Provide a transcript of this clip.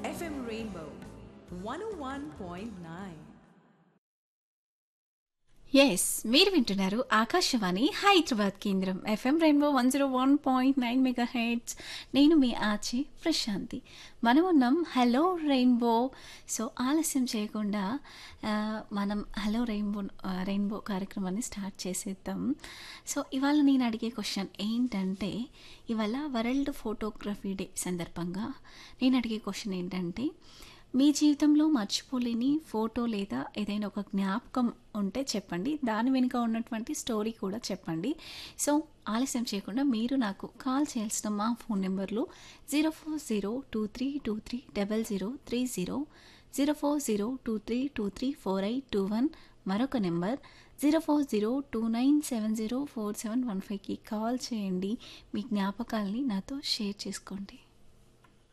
FM Rainbow 101.9. Yes మీరు వింటున్నారు ఆకాశవాణి హైదరాబాద్ కేంద్రం ఎఫ్ఎం రెయిన్బో 101.9 మెగా హెడ్స్. నేను మీ ఆచి ప్రశాంతి. మనం ఉన్నాం హలో రెయిన్బో. సో ఆలస్యం చేయకుండా మనం హలో రెయిన్బో కార్యక్రమాన్ని స్టార్ట్ చేసేద్దాం. సో ఇవాళ నేను అడిగే క్వశ్చన్ ఏంటంటే, ఇవాళ వరల్డ్ ఫోటోగ్రఫీ డే సందర్భంగా నేను అడిగే క్వశ్చన్ ఏంటంటే, మీ జీవితంలో మర్చిపోలేని ఫోటో లేదా ఏదైనా ఒక జ్ఞాపకం ఉంటే చెప్పండి. దాని వెనుక ఉన్నటువంటి స్టోరీ కూడా చెప్పండి. సో ఆలస్యం చేయకుండా మీరు నాకు కాల్ చేయాల్సిన మా ఫోన్ నెంబర్లు 04023230030, 04023234821, మరొక నెంబర్ 04029704715కి కాల్ చేయండి. మీ జ్ఞాపకాల్ని నాతో షేర్ చేసుకోండి.